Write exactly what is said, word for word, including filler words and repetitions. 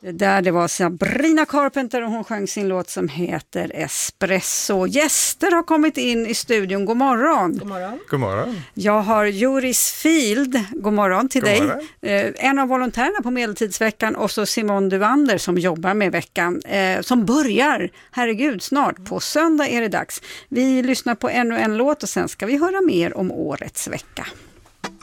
Där det var Sabrina Carpenter och hon sjöng sin låt som heter Espresso. Gäster har kommit in i studion. God morgon. God morgon. God morgon. Jag har Joris Field. God morgon till God dig. morgon. Eh, en av volontärerna på Medeltidsveckan och så Simon Duvander som jobbar med veckan. Eh, som börjar, herregud, snart. På söndag är det dags. Vi lyssnar på ännu en låt och sen ska vi höra mer om årets vecka.